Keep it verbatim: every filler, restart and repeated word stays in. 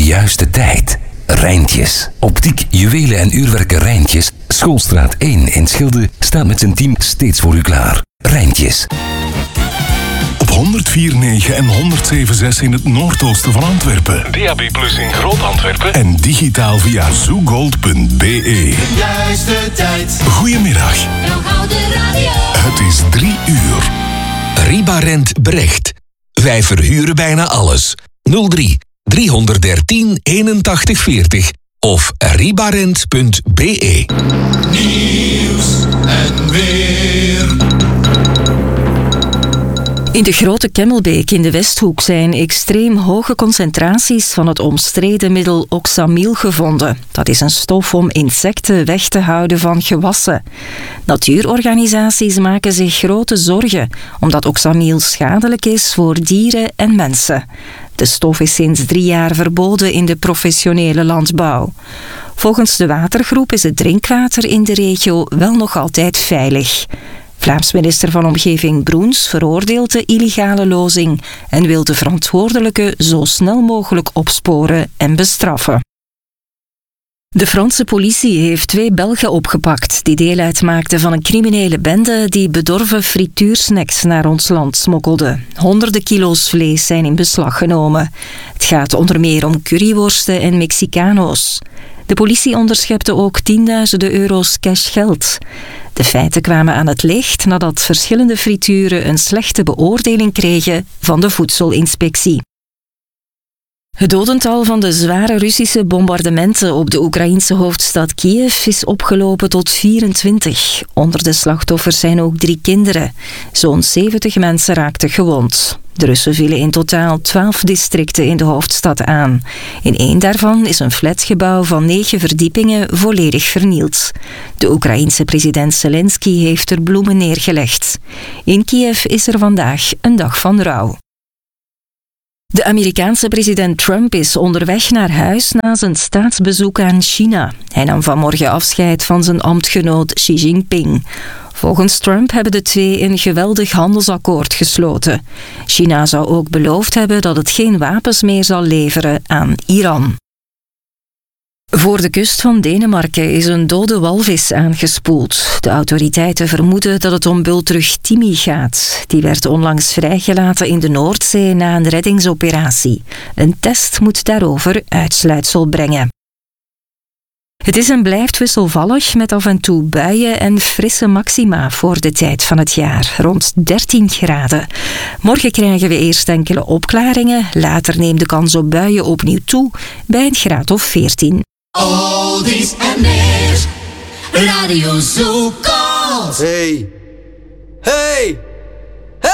juiste tijd. Rijntjes. Optiek, juwelen en uurwerken Rijntjes. Schoolstraat één in Schilde staat met zijn team steeds voor u klaar. Rijntjes. Op honderd vier komma negen en honderd zeven komma zes in het noordoosten van Antwerpen. D A B plus in Groot-Antwerpen. En digitaal via zoogold punt b e. Juiste tijd. Goedemiddag. Het is drie uur. Ribarent Brecht. Wij verhuren bijna alles. nul drie driehonderddertien eenentachtig veertig of ribarent punt b e. Nieuws en weer. In de Grote Kemmelbeek in de Westhoek zijn extreem hoge concentraties van het omstreden middel oxamyl gevonden. Dat is een stof om insecten weg te houden van gewassen. Natuurorganisaties maken zich grote zorgen omdat oxamyl schadelijk is voor dieren en mensen. De stof is sinds drie jaar verboden in de professionele landbouw. Volgens de watergroep is het drinkwater in de regio wel nog altijd veilig. Vlaams minister van Omgeving Broens veroordeelt de illegale lozing en wil de verantwoordelijke zo snel mogelijk opsporen en bestraffen. De Franse politie heeft twee Belgen opgepakt die deel uitmaakten van een criminele bende die bedorven frituursnacks naar ons land smokkelde. Honderden kilo's vlees zijn in beslag genomen. Het gaat onder meer om curryworsten en Mexicano's. De politie onderschepte ook tienduizenden euro's cashgeld. De feiten kwamen aan het licht nadat verschillende frituren een slechte beoordeling kregen van de voedselinspectie. Het dodental van de zware Russische bombardementen op de Oekraïense hoofdstad Kiev is opgelopen tot vierentwintig. Onder de slachtoffers zijn ook drie kinderen. Zo'n zeventig mensen raakten gewond. De Russen vielen in totaal twaalf districten in de hoofdstad aan. In één daarvan is een flatgebouw van negen verdiepingen volledig vernield. De Oekraïense president Zelensky heeft er bloemen neergelegd. In Kiev is er vandaag een dag van rouw. De Amerikaanse president Trump is onderweg naar huis na zijn staatsbezoek aan China. Hij nam vanmorgen afscheid van zijn ambtgenoot Xi Jinping. Volgens Trump hebben de twee een geweldig handelsakkoord gesloten. China zou ook beloofd hebben dat het geen wapens meer zal leveren aan Iran. Voor de kust van Denemarken is een dode walvis aangespoeld. De autoriteiten vermoeden dat het om bultrug Timmy gaat. Die werd onlangs vrijgelaten in de Noordzee na een reddingsoperatie. Een test moet daarover uitsluitsel brengen. Het is en blijft wisselvallig met af en toe buien en frisse maxima voor de tijd van het jaar, rond dertien graden. Morgen krijgen we eerst enkele opklaringen, later neemt de kans op buien opnieuw toe bij een graad of veertien. Oldies en meer. Radio Zoekals. Hey. Hey.